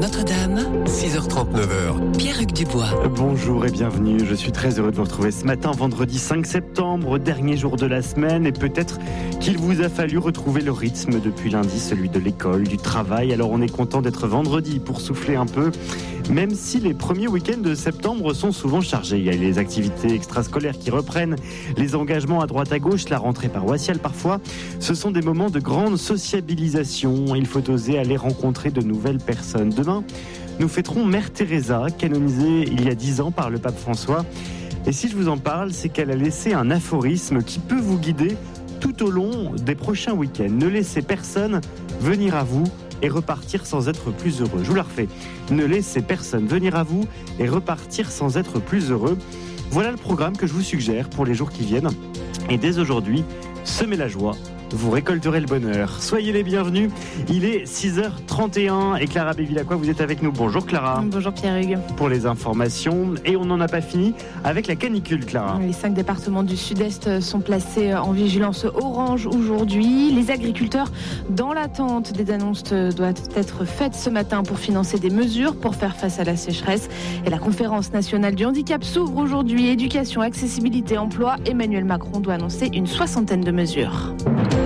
Notre-Dame, 6h39. Pierre-Hugues Dubois. Bonjour et bienvenue, je suis très heureux de vous retrouver ce matin, vendredi 5 septembre, dernier jour de la semaine, et peut-être qu'il vous a fallu retrouver le rythme depuis lundi, celui de l'école, du travail. Alors on est content d'être vendredi pour souffler un peu, même si les premiers week-ends de septembre sont souvent chargés. Il y a les activités extrascolaires qui reprennent, les engagements à droite à gauche, la rentrée paroissiale parfois. Ce sont des moments de grande sociabilisation. Il faut oser aller rencontrer de nouvelles personnes. Demain, nous fêterons Mère Teresa, canonisée il y a 10 ans par le pape François. Et si je vous en parle, c'est qu'elle a laissé un aphorisme qui peut vous guider tout au long des prochains week-ends. Ne laissez personne venir à vous et repartir sans être plus heureux. Je vous la refais. Ne laissez personne venir à vous et repartir sans être plus heureux. Voilà le programme que je vous suggère pour les jours qui viennent. Et dès aujourd'hui, semez la joie. Vous récolterez le bonheur. Soyez les bienvenus. Il est 6h31 et Clara Bévilacqua, vous êtes avec nous. Bonjour Clara. Bonjour Pierre-Hugues. Pour les informations. Et on n'en a pas fini avec la canicule, Clara. Les 5 départements du Sud-Est sont placés en vigilance orange aujourd'hui. Les agriculteurs, dans l'attente des annonces, doivent être faites ce matin pour financer des mesures pour faire face à la sécheresse. Et la conférence nationale du handicap s'ouvre aujourd'hui. Éducation, accessibilité, emploi. Emmanuel Macron doit annoncer une 60aine de mesures.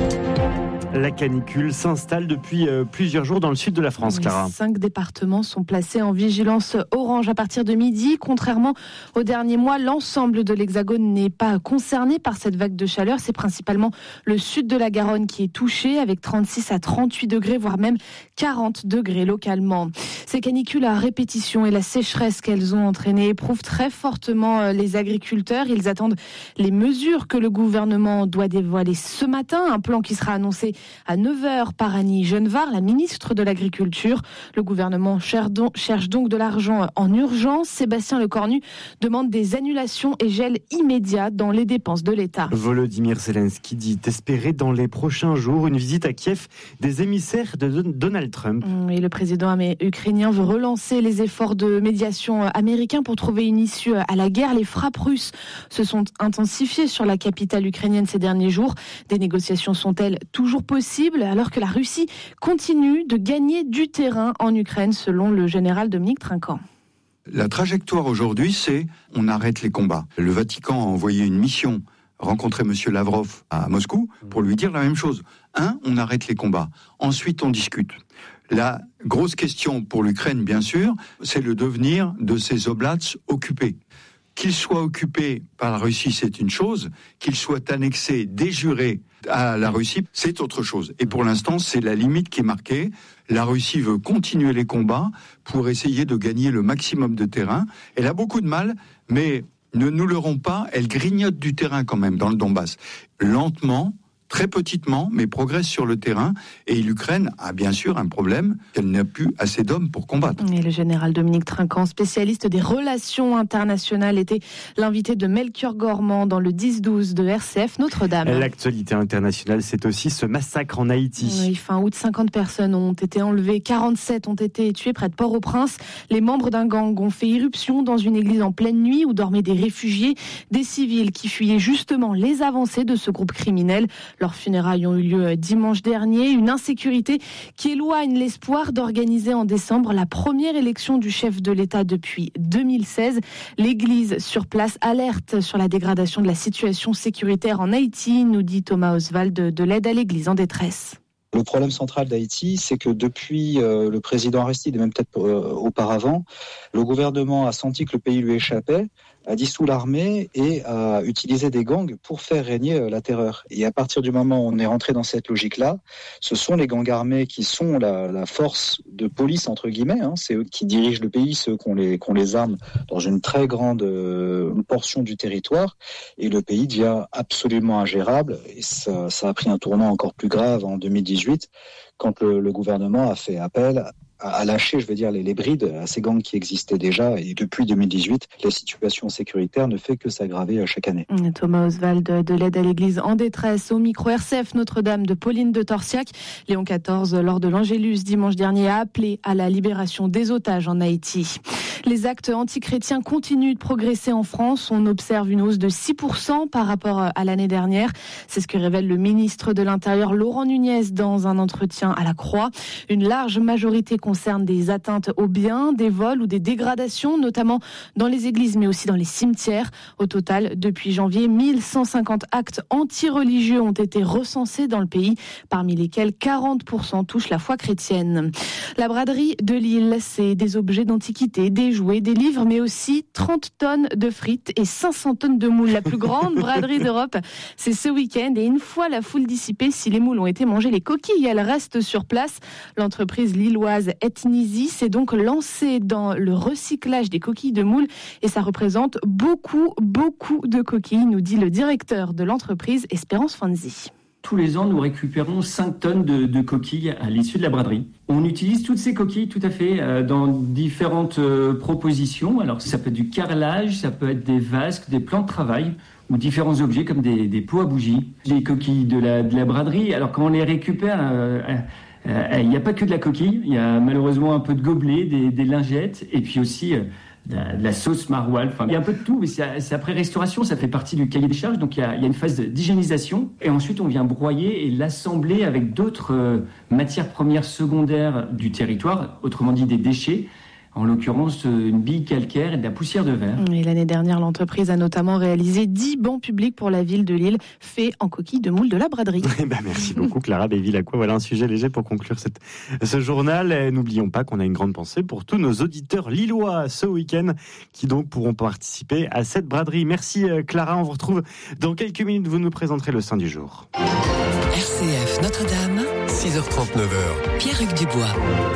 La canicule s'installe depuis plusieurs jours dans le sud de la France, Clara. Les 5 départements sont placés en vigilance orange à partir de midi. Contrairement aux derniers mois, l'ensemble de l'Hexagone n'est pas concerné par cette vague de chaleur. C'est principalement le sud de la Garonne qui est touché, avec 36 à 38 degrés, voire même 40 degrés localement. Ces canicules à répétition et la sécheresse qu'elles ont entraînée éprouvent très fortement les agriculteurs. Ils attendent les mesures que le gouvernement doit dévoiler ce matin. Un plan qui sera annoncé à 9h par Annie Genevard, la ministre de l'Agriculture. Le gouvernement cherche donc de l'argent en urgence. Sébastien Lecornu demande des annulations et gel immédiat dans les dépenses de l'État. Volodymyr Zelensky dit espérer dans les prochains jours une visite à Kiev des émissaires de Donald Trump. Et le président ukrainien veut relancer les efforts de médiation américains pour trouver une issue à la guerre. Les frappes russes se sont intensifiées sur la capitale ukrainienne ces derniers jours. Des négociations sont-elles toujours possible alors que la Russie continue de gagner du terrain en Ukraine, selon le général Dominique Trinquant. La trajectoire aujourd'hui, c'est on arrête les combats. Le Vatican a envoyé une mission rencontrer M. Lavrov à Moscou pour lui dire la même chose. On arrête les combats. Ensuite, on discute. La grosse question pour l'Ukraine, bien sûr, c'est le devenir de ces oblats occupés. Qu'ils soient occupés par la Russie, c'est une chose. Qu'ils soient annexés, déjurés à la Russie, c'est autre chose. Et pour l'instant, c'est la limite qui est marquée. La Russie veut continuer les combats pour essayer de gagner le maximum de terrain. Elle a beaucoup de mal, mais ne nous leurrons pas, elle grignote du terrain quand même dans le Donbass. Lentement, très petitement, mais progresse sur le terrain. Et l'Ukraine a bien sûr un problème, qu'elle n'a plus assez d'hommes pour combattre. Et le général Dominique Trinquant, spécialiste des relations internationales, était l'invité de Melchior Gormand dans le 10-12 de RCF Notre-Dame. L'actualité internationale, c'est aussi ce massacre en Haïti. Oui, fin août, 50 personnes ont été enlevées, 47 ont été tuées près de Port-au-Prince. Les membres d'un gang ont fait irruption dans une église en pleine nuit où dormaient des réfugiés, des civils qui fuyaient justement les avancées de ce groupe criminel. Leurs funérailles ont eu lieu dimanche dernier. Une insécurité qui éloigne l'espoir d'organiser en décembre la première élection du chef de l'État depuis 2016. L'église sur place alerte sur la dégradation de la situation sécuritaire en Haïti, nous dit Thomas Oswald de l'aide à l'église en détresse. Le problème central d'Haïti, c'est que depuis le président Aristide, et même peut-être auparavant, le gouvernement a senti que le pays lui échappait, a dissous l'armée et a utilisé des gangs pour faire régner la terreur. Et à partir du moment où on est rentré dans cette logique-là, ce sont les gangs armés qui sont la force de police, entre guillemets, c'est eux qui dirigent le pays, ceux qui ont les armes dans une très grande portion du territoire, et le pays devient absolument ingérable, et ça a pris un tournant encore plus grave en 2018, quand le gouvernement a fait appel à lâcher, les brides à ces gangs qui existaient déjà. Et depuis 2018, la situation sécuritaire ne fait que s'aggraver chaque année. Thomas Oswald de l'aide à l'église en détresse au micro RCF Notre-Dame de Pauline de Torsiac. Léon XIV, lors de l'Angélus dimanche dernier, a appelé à la libération des otages en Haïti. Les actes antichrétiens continuent de progresser en France. On observe une hausse de 6% par rapport à l'année dernière. C'est ce que révèle le ministre de l'Intérieur Laurent Nunez dans un entretien à la Croix. Une large majorité concernent des atteintes aux biens, des vols ou des dégradations, notamment dans les églises mais aussi dans les cimetières. Au total, depuis janvier, 1150 actes anti-religieux ont été recensés dans le pays, parmi lesquels 40% touchent la foi chrétienne. La braderie de Lille, c'est des objets d'antiquité, des jouets, des livres, mais aussi 30 tonnes de frites et 500 tonnes de moules. La plus grande braderie d'Europe, c'est ce week-end. Et une fois la foule dissipée, si les moules ont été mangées, les coquilles, elles restent sur place. L'entreprise lilloise Ethnisi s'est donc lancée dans le recyclage des coquilles de moules et ça représente beaucoup de coquilles, nous dit le directeur de l'entreprise, Espérance Fanzi. Tous les ans, nous récupérons 5 tonnes de coquilles à l'issue de la braderie. On utilise toutes ces coquilles, tout à fait, dans différentes propositions. Alors, ça peut être du carrelage, ça peut être des vasques, des plans de travail ou différents objets comme des pots à bougies. Les coquilles de la braderie, alors quand on les récupère, il n'y a pas que de la coquille. Il y a malheureusement un peu de gobelets, des lingettes et puis aussi de la sauce maroilles. Enfin, il y a un peu de tout, mais c'est après restauration, ça fait partie du cahier des charges. Donc il y a une phase d'hygiénisation et ensuite on vient broyer et l'assembler avec d'autres matières premières secondaires du territoire, autrement dit des déchets. En l'occurrence, une bille calcaire et de la poussière de verre. Et l'année dernière, l'entreprise a notamment réalisé 10 bancs publics pour la ville de Lille, faits en coquilles de moule de la braderie. Merci beaucoup Clara Béville-Lacroix. Voilà un sujet léger pour conclure ce journal. Et n'oublions pas qu'on a une grande pensée pour tous nos auditeurs lillois ce week-end qui donc pourront participer à cette braderie. Merci Clara, on vous retrouve dans quelques minutes. Vous nous présenterez le saint du jour. RCF Notre-Dame, 6h30, 9h. Pierre-Hugues Dubois.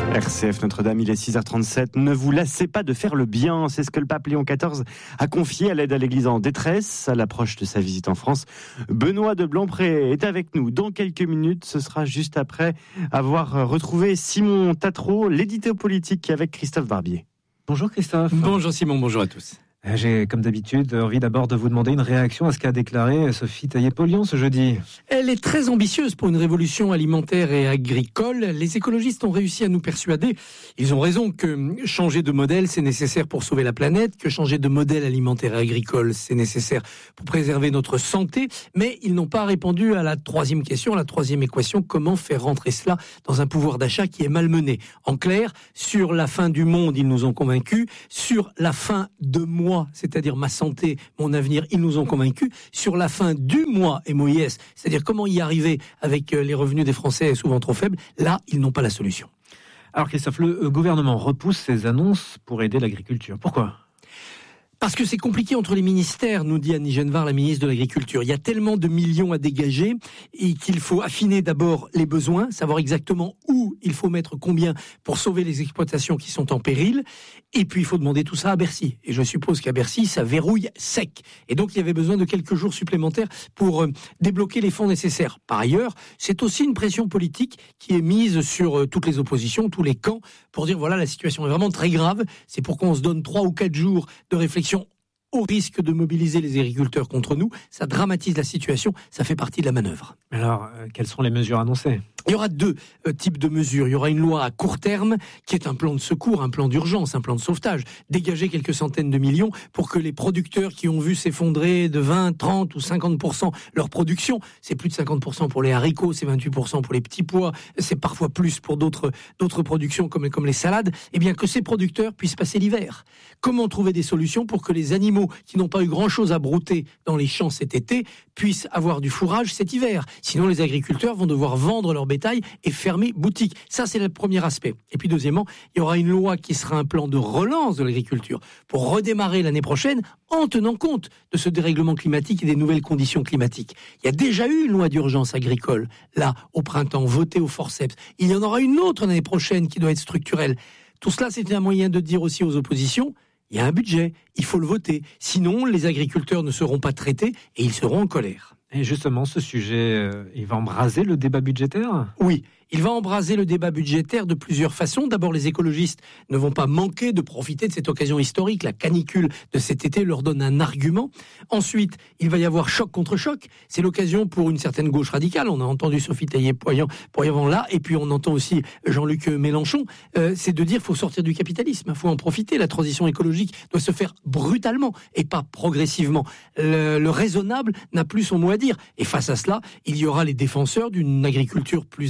RCF Notre-Dame, il est 6h37. Ne vous lassez pas de faire le bien. C'est ce que le pape Léon XIV a confié à l'aide à l'Église en détresse à l'approche de sa visite en France. Benoît de Blanpré est avec nous dans quelques minutes. Ce sera juste après avoir retrouvé Simon Tatro, l'édito politique avec Christophe Barbier. Bonjour Christophe. Bonjour Simon, bonjour à tous. J'ai, comme d'habitude, envie d'abord de vous demander une réaction à ce qu'a déclaré Sophie Taillé-Polian ce jeudi. Elle est très ambitieuse pour une révolution alimentaire et agricole. Les écologistes ont réussi à nous persuader, ils ont raison, que changer de modèle, c'est nécessaire pour sauver la planète, que changer de modèle alimentaire et agricole, c'est nécessaire pour préserver notre santé. Mais ils n'ont pas répondu à la troisième question, la troisième équation, comment faire rentrer cela dans un pouvoir d'achat qui est malmené. En clair, sur la fin du monde, ils nous ont convaincus. Sur la fin de moi, c'est-à-dire ma santé, mon avenir, ils nous ont convaincus. Sur la fin du mois, MOIS, c'est-à-dire comment y arriver avec les revenus des Français souvent trop faibles, là, ils n'ont pas la solution. Alors Christophe, le gouvernement repousse ses annonces pour aider l'agriculture. Pourquoi ? Parce que c'est compliqué entre les ministères, nous dit Annie Genevard, la ministre de l'Agriculture. Il y a tellement de millions à dégager et qu'il faut affiner d'abord les besoins, savoir exactement où il faut mettre combien pour sauver les exploitations qui sont en péril. Et puis il faut demander tout ça à Bercy. Et je suppose qu'à Bercy, ça verrouille sec. Et donc il y avait besoin de quelques jours supplémentaires pour débloquer les fonds nécessaires. Par ailleurs, c'est aussi une pression politique qui est mise sur toutes les oppositions, tous les camps, pour dire voilà, la situation est vraiment très grave. C'est pourquoi on se donne 3 ou 4 jours de réflexion au risque de mobiliser les agriculteurs contre nous. Ça dramatise la situation, ça fait partie de la manœuvre. Alors, quelles sont les mesures annoncées ? Il y aura 2 types de mesures. Il y aura une loi à court terme, qui est un plan de secours, un plan d'urgence, un plan de sauvetage. Dégager quelques centaines de millions pour que les producteurs qui ont vu s'effondrer de 20, 30 ou 50% leur production, c'est plus de 50% pour les haricots, c'est 28% pour les petits pois, c'est parfois plus pour d'autres productions comme les salades, eh bien que ces producteurs puissent passer l'hiver. Comment trouver des solutions pour que les animaux qui n'ont pas eu grand-chose à brouter dans les champs cet été puissent avoir du fourrage cet hiver ? Sinon, les agriculteurs vont devoir vendre leur bétail et fermer boutique. Ça, c'est le premier aspect. Et puis, deuxièmement, il y aura une loi qui sera un plan de relance de l'agriculture pour redémarrer l'année prochaine en tenant compte de ce dérèglement climatique et des nouvelles conditions climatiques. Il y a déjà eu une loi d'urgence agricole, là, au printemps, votée au forceps. Il y en aura une autre l'année prochaine qui doit être structurelle. Tout cela, c'était un moyen de dire aussi aux oppositions, il y a un budget, il faut le voter. Sinon, les agriculteurs ne seront pas traités et ils seront en colère. Et justement, ce sujet, il va embraser le débat budgétaire ? Oui, il va embraser le débat budgétaire de plusieurs façons. D'abord, les écologistes ne vont pas manquer de profiter de cette occasion historique. La canicule de cet été leur donne un argument. Ensuite, il va y avoir choc contre choc. C'est l'occasion pour une certaine gauche radicale. On a entendu Sophie Taillé-Polian là, et puis on entend aussi Jean-Luc Mélenchon. C'est de dire qu'il faut sortir du capitalisme, il faut en profiter. La transition écologique doit se faire brutalement et pas progressivement. Le raisonnable n'a plus son mot à dire. Et face à cela, il y aura les défenseurs d'une agriculture plus intensive,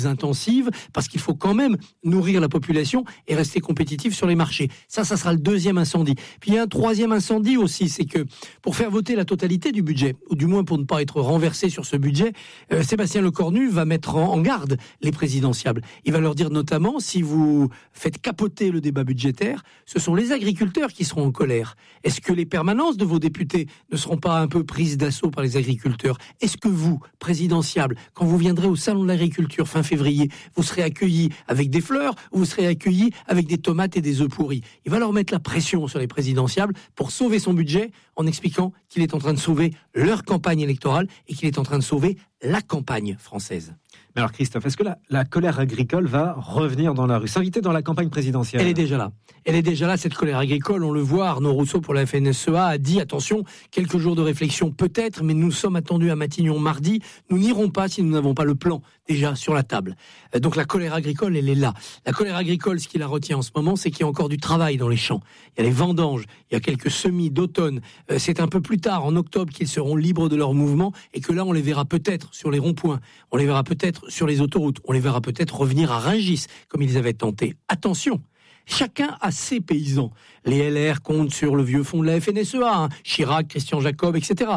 attentive, parce qu'il faut quand même nourrir la population et rester compétitif sur les marchés. Ça sera le deuxième incendie. Puis il y a un troisième incendie aussi, c'est que pour faire voter la totalité du budget, ou du moins pour ne pas être renversé sur ce budget, Sébastien Lecornu va mettre en garde les présidentiables. Il va leur dire notamment, si vous faites capoter le débat budgétaire, ce sont les agriculteurs qui seront en colère. Est-ce que les permanences de vos députés ne seront pas un peu prises d'assaut par les agriculteurs? Est-ce que vous, présidentiable, quand vous viendrez au salon de l'agriculture fin février, vous serez accueillis avec des fleurs ou vous serez accueillis avec des tomates et des œufs pourris? Il va leur mettre la pression sur les présidentiables pour sauver son budget en expliquant qu'il est en train de sauver leur campagne électorale et qu'il est en train de sauver la campagne française. Mais alors Christophe, est-ce que la colère agricole va revenir dans la rue, s'inviter dans la campagne présidentielle? Elle est déjà là. Elle est déjà là, cette colère agricole. On le voit, Arnaud Rousseau pour la FNSEA a dit, attention, quelques jours de réflexion peut-être, mais nous sommes attendus à Matignon mardi. Nous n'irons pas si nous n'avons pas le plan déjà sur la table. Donc la colère agricole, elle est là. La colère agricole, ce qui la retient en ce moment, c'est qu'il y a encore du travail dans les champs. Il y a les vendanges, il y a quelques semis d'automne. C'est un peu plus tard, en octobre, qu'ils seront libres de leur mouvement et que là, on les verra peut-être sur les ronds-points. On les verra peut-être sur les autoroutes. On les verra peut-être revenir à Rungis, comme ils avaient tenté. Attention, chacun a ses paysans. Les LR comptent sur le vieux fonds de la FNSEA, Chirac, Christian Jacob, etc.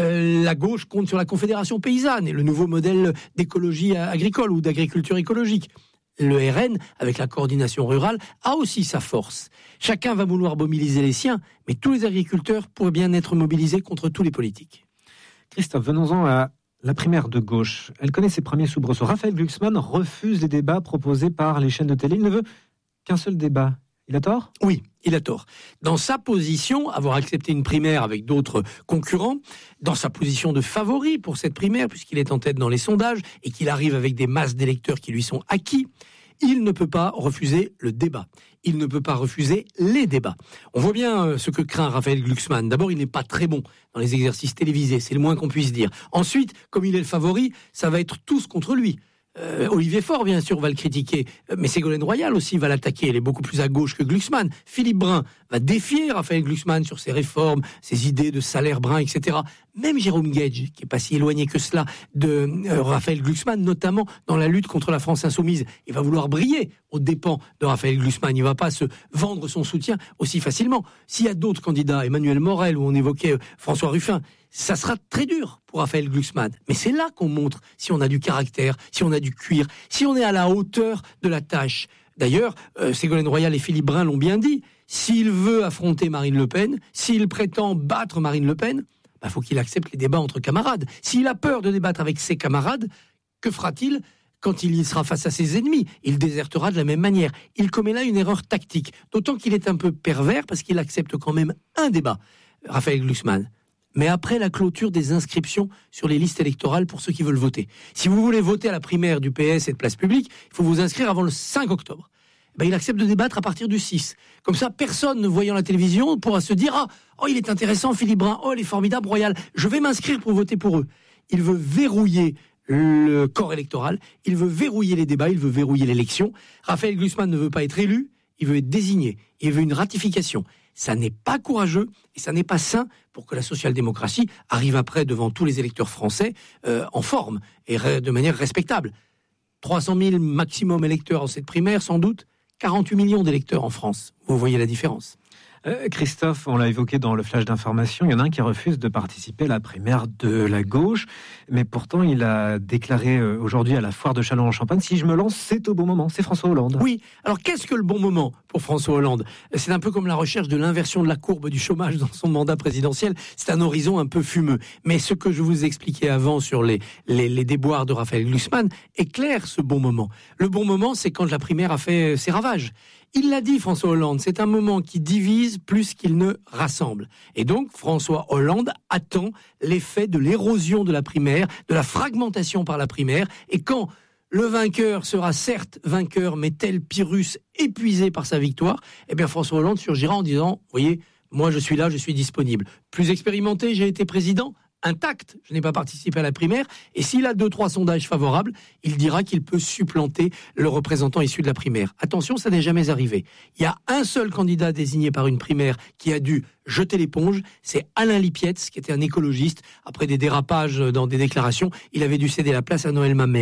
La gauche compte sur la Confédération paysanne et le nouveau modèle d'écologie agricole ou d'agriculture écologique. Le RN, avec la coordination rurale, a aussi sa force. Chacun va vouloir mobiliser les siens, mais tous les agriculteurs pourraient bien être mobilisés contre tous les politiques. Christophe, venons-en à la primaire de gauche. Elle connaît ses premiers soubresauts. Raphaël Glucksmann refuse les débats proposés par les chaînes de télé. Il ne veut qu'un seul débat. Il a tort ? Oui, il a tort. Dans sa position, avoir accepté une primaire avec d'autres concurrents, dans sa position de favori pour cette primaire, puisqu'il est en tête dans les sondages et qu'il arrive avec des masses d'électeurs qui lui sont acquis, il ne peut pas refuser le débat. Il ne peut pas refuser les débats. On voit bien ce que craint Raphaël Glucksmann. D'abord, il n'est pas très bon dans les exercices télévisés, c'est le moins qu'on puisse dire. Ensuite, comme il est le favori, ça va être tous contre lui. Olivier Faure, bien sûr, va le critiquer, mais Ségolène Royal aussi va l'attaquer. Elle est beaucoup plus à gauche que Glucksmann. Philippe Brun va défier Raphaël Glucksmann sur ses réformes, ses idées de salaire brun, etc. Même Jérôme Guedj, qui est pas si éloigné que cela de Raphaël Glucksmann, notamment dans la lutte contre la France insoumise, il va vouloir briller aux dépens de Raphaël Glucksmann. Il va pas se vendre son soutien aussi facilement. S'il y a d'autres candidats, Emmanuel Morel, ou on évoquait François Ruffin, ça sera très dur pour Raphaël Glucksmann. Mais c'est là qu'on montre si on a du caractère, si on a du cuir, si on est à la hauteur de la tâche. D'ailleurs, Ségolène Royal et Philippe Brun l'ont bien dit. S'il veut affronter Marine Le Pen, s'il prétend battre Marine Le Pen, faut qu'il accepte les débats entre camarades. S'il a peur de débattre avec ses camarades, que fera-t-il quand il y sera face à ses ennemis? Il désertera de la même manière. Il commet là une erreur tactique. D'autant qu'il est un peu pervers parce qu'il accepte quand même un débat, Raphaël Glucksmann. Mais après la clôture des inscriptions sur les listes électorales pour ceux qui veulent voter. Si vous voulez voter à la primaire du PS et de Place Publique, il faut vous inscrire avant le 5 octobre. Il accepte de débattre à partir du 6. Comme ça, personne ne voyant la télévision pourra se dire « Oh, il est intéressant, Philippe Brun. Oh, il est formidable, Royal. Je vais m'inscrire pour voter pour eux. » Il veut verrouiller le corps électoral, il veut verrouiller les débats, il veut verrouiller l'élection. Raphaël Glucksmann ne veut pas être élu, il veut être désigné, il veut une ratification. Ça n'est pas courageux et ça n'est pas sain pour que la social-démocratie arrive après devant tous les électeurs français en forme et de manière respectable. 300 000 maximum électeurs en cette primaire, sans doute. 48 millions d'électeurs en France. Vous voyez la différence. Christophe, on l'a évoqué dans le flash d'information, il y en a un qui refuse de participer à la primaire de la gauche, mais pourtant il a déclaré aujourd'hui à la foire de Châlons-en-Champagne, si je me lance, c'est au bon moment, c'est François Hollande. Oui, alors qu'est-ce que le bon moment pour François Hollande? C'est un peu comme la recherche de l'inversion de la courbe du chômage dans son mandat présidentiel, c'est un horizon un peu fumeux. Mais ce que je vous expliquais avant sur les déboires de Raphaël Glucksmann est clair, ce bon moment. Le bon moment, c'est quand la primaire a fait ses ravages. Il l'a dit, François Hollande, c'est un moment qui divise plus qu'il ne rassemble. Et donc, François Hollande attend l'effet de l'érosion de la primaire, de la fragmentation par la primaire. Et quand le vainqueur sera certes vainqueur, mais tel Pyrrhus épuisé par sa victoire, eh bien François Hollande surgira en disant, « Voyez, moi je suis là, je suis disponible. Plus expérimenté, j'ai été président. Intact, je n'ai pas participé à la primaire, et s'il a 2-3 sondages favorables, il dira qu'il peut supplanter le représentant issu de la primaire. Attention, ça n'est jamais arrivé. Il y a un seul candidat désigné par une primaire qui a dû jeter l'éponge, c'est Alain Lipietz, qui était un écologiste. Après des dérapages dans des déclarations, il avait dû céder la place à Noël Mamère.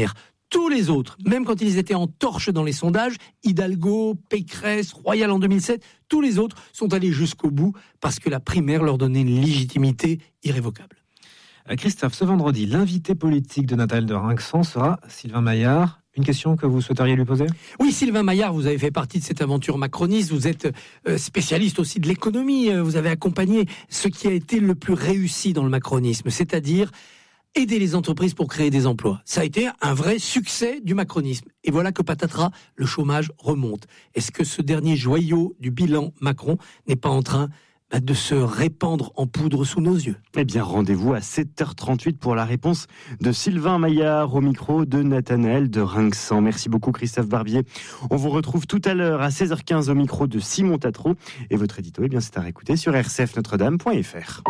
Tous les autres, même quand ils étaient en torche dans les sondages, Hidalgo, Pécresse, Royal en 2007, tous les autres sont allés jusqu'au bout parce que la primaire leur donnait une légitimité irrévocable. Christophe, ce vendredi, l'invité politique de Nathalie de Rinxan sera Sylvain Maillard. Une question que vous souhaiteriez lui poser ? Oui, Sylvain Maillard, vous avez fait partie de cette aventure macroniste, vous êtes spécialiste aussi de l'économie, vous avez accompagné ce qui a été le plus réussi dans le macronisme, c'est-à-dire aider les entreprises pour créer des emplois. Ça a été un vrai succès du macronisme. Et voilà que patatras, le chômage remonte. Est-ce que ce dernier joyau du bilan Macron n'est pas en train de se répandre en poudre sous nos yeux? Eh bien, rendez-vous à 7h38 pour la réponse de Sylvain Maillard au micro de Nathanaël de Rinxan. Merci beaucoup Christophe Barbier. On vous retrouve tout à l'heure à 16h15 au micro de Simon Tatro. Et votre édito, eh bien, c'est à réécouter sur rcfnotredame.fr.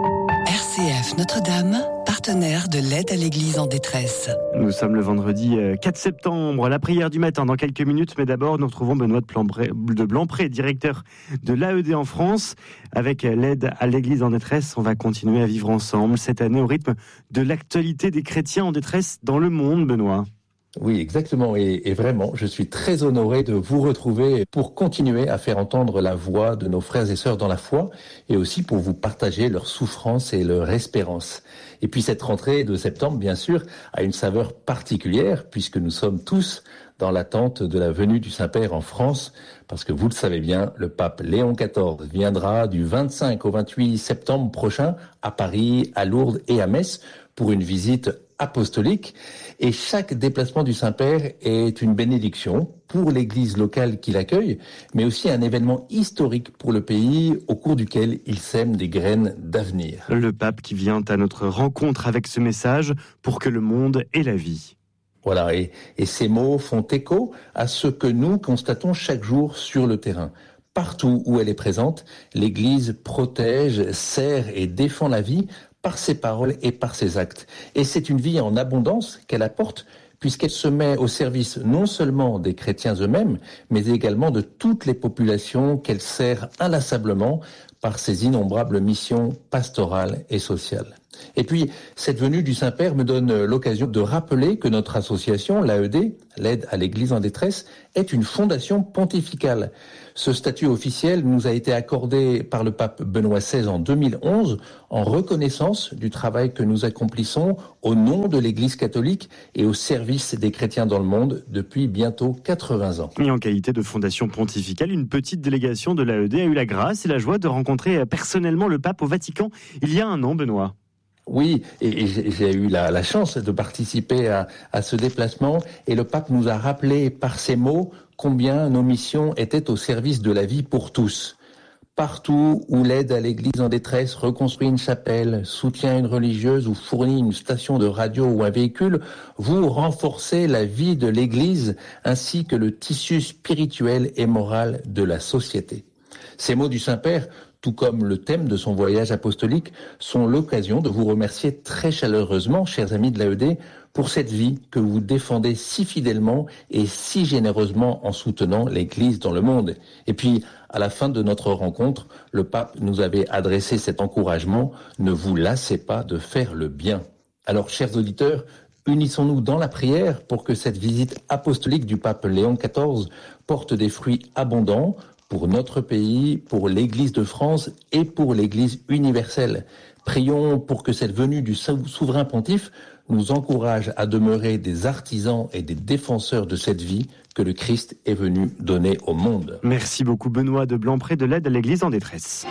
RCF Notre-Dame, partenaire de l'aide à l'Église en détresse. Nous sommes le vendredi 4 septembre, la prière du matin dans quelques minutes, mais d'abord nous retrouvons Benoît de Blampré, directeur de l'AED en France. Avec l'aide à l'Église en détresse, on va continuer à vivre ensemble cette année au rythme de l'actualité des chrétiens en détresse dans le monde, Benoît. Oui, exactement. Et vraiment, je suis très honoré de vous retrouver pour continuer à faire entendre la voix de nos frères et sœurs dans la foi et aussi pour vous partager leur souffrance et leur espérance. Et puis cette rentrée de septembre, bien sûr, a une saveur particulière puisque nous sommes tous dans l'attente de la venue du Saint-Père en France, parce que vous le savez bien, le pape Léon XIV viendra du 25 au 28 septembre prochain à Paris, à Lourdes et à Metz pour une visite apostolique. Et chaque déplacement du Saint-Père est une bénédiction pour l'Église locale qui l'accueille, mais aussi un événement historique pour le pays au cours duquel il sème des graines d'avenir. Le pape qui vient à notre rencontre avec ce message pour que le monde ait la vie. Voilà, et ces mots font écho à ce que nous constatons chaque jour sur le terrain. Partout où elle est présente, l'Église protège, sert et défend la vie par ses paroles et par ses actes. Et c'est une vie en abondance qu'elle apporte, puisqu'elle se met au service non seulement des chrétiens eux-mêmes, mais également de toutes les populations qu'elle sert inlassablement par ses innombrables missions pastorales et sociales. Et puis, cette venue du Saint-Père me donne l'occasion de rappeler que notre association, l'AED, l'aide à l'Église en détresse, est une fondation pontificale. Ce statut officiel nous a été accordé par le pape Benoît XVI en 2011 en reconnaissance du travail que nous accomplissons au nom de l'Église catholique et au service des chrétiens dans le monde depuis bientôt 80 ans. Et en qualité de fondation pontificale, une petite délégation de l'AED a eu la grâce et la joie de rencontrer personnellement le pape au Vatican il y a un an, Benoît. Oui, et j'ai eu la chance de participer à ce déplacement et le pape nous a rappelé par ces mots combien nos missions étaient au service de la vie pour tous. Partout où l'aide à l'Église en détresse reconstruit une chapelle, soutient une religieuse ou fournit une station de radio ou un véhicule, vous renforcez la vie de l'Église ainsi que le tissu spirituel et moral de la société. Ces mots du Saint-Père, tout comme le thème de son voyage apostolique, sont l'occasion de vous remercier très chaleureusement, chers amis de l'AED, pour cette vie que vous défendez si fidèlement et si généreusement en soutenant l'Église dans le monde. Et puis, à la fin de notre rencontre, le pape nous avait adressé cet encouragement « Ne vous lassez pas de faire le bien ». Alors, chers auditeurs, unissons-nous dans la prière pour que cette visite apostolique du pape Léon XIV porte des fruits abondants pour notre pays, pour l'Église de France et pour l'Église universelle. Prions pour que cette venue du souverain pontife nous encourage à demeurer des artisans et des défenseurs de cette vie que le Christ est venu donner au monde. Merci beaucoup Benoît de Blampré de l'aide à l'Église en détresse.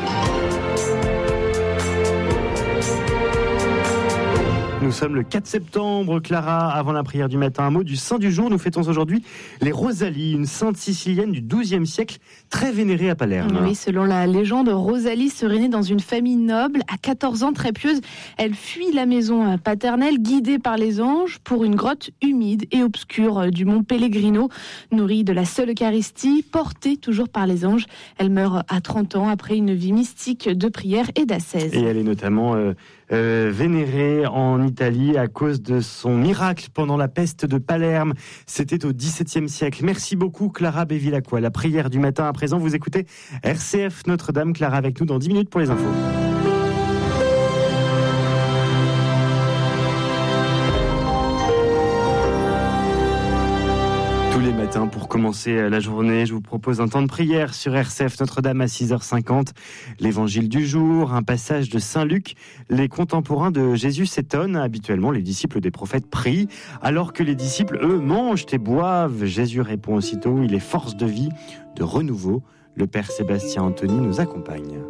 Nous sommes le 4 septembre, Clara, avant la prière du matin. Un mot du saint du jour. Nous fêtons aujourd'hui les Rosalie, une sainte sicilienne du XIIe siècle, très vénérée à Palerme. Oui, selon la légende, Rosalie serait née dans une famille noble. À 14 ans, très pieuse, elle fuit la maison paternelle, guidée par les anges, pour une grotte humide et obscure du mont Pellegrino, nourrie de la seule Eucharistie, portée toujours par les anges. Elle meurt à 30 ans après une vie mystique de prière et d'ascèse. Et elle est notamment vénérée en Italie à cause de son miracle pendant la peste de Palerme. C'était au XVIIe siècle. Merci beaucoup Clara Bevilacqua. La prière du matin à présent, vous écoutez RCF Notre-Dame. Clara avec nous dans 10 minutes pour les infos. matin pour commencer la journée. Je vous propose un temps de prière sur RCF Notre-Dame à 6h50. L'évangile du jour, un passage de Saint Luc. Les contemporains de Jésus s'étonnent. Habituellement, les disciples des prophètes prient, alors que les disciples, eux, mangent et boivent. Jésus répond aussitôt, il est force de vie, de renouveau. Le Père Sébastien Anthony nous accompagne.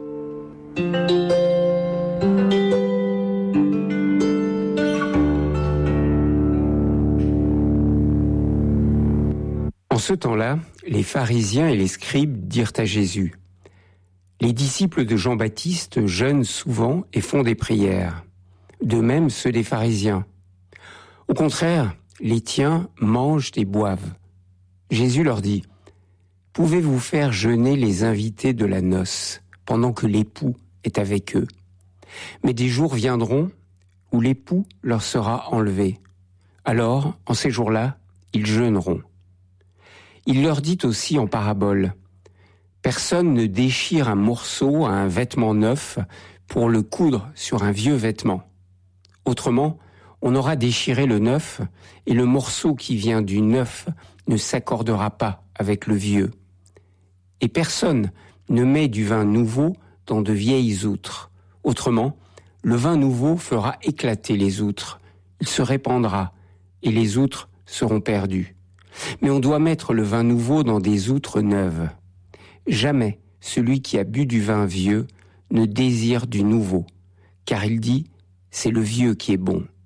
En ce temps-là, les pharisiens et les scribes dirent à Jésus : les disciples de Jean-Baptiste jeûnent souvent et font des prières, de même ceux des pharisiens. Au contraire, les tiens mangent et boivent. Jésus leur dit : pouvez-vous faire jeûner les invités de la noce pendant que l'époux est avec eux ? Mais des jours viendront où l'époux leur sera enlevé. Alors, en ces jours-là, ils jeûneront. Il leur dit aussi en parabole : personne ne déchire un morceau à un vêtement neuf pour le coudre sur un vieux vêtement. Autrement, on aura déchiré le neuf et le morceau qui vient du neuf ne s'accordera pas avec le vieux. Et personne ne met du vin nouveau dans de vieilles outres. Autrement, le vin nouveau fera éclater les outres, il se répandra et les outres seront perdues. Mais on doit mettre le vin nouveau dans des outres neuves. Jamais celui qui a bu du vin vieux ne désire du nouveau, car il dit : c'est le vieux qui est bon.